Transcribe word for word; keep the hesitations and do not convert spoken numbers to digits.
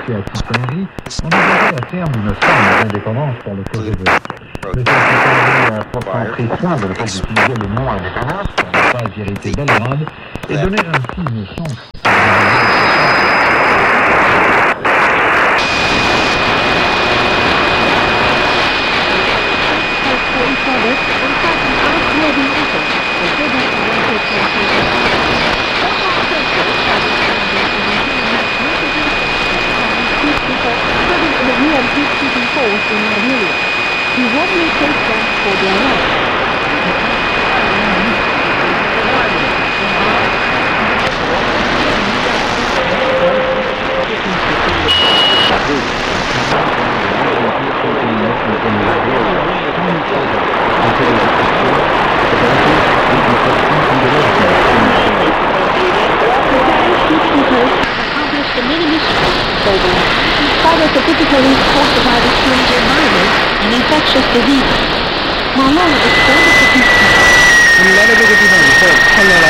associés à Ticonnerie envisageaient à terme une forme d'indépendance pour le Kosovo. Le Ticonnerie a pourtant pris soin de ne pas utiliser le nom indépendance pour ne pas irriter Belgrade et donner ainsi une chance à He warmly takes them for their life. Accomplished the many missions program. In spite of the difficulties caused by the strange environment and infectious diseases. Malone expanded the peace.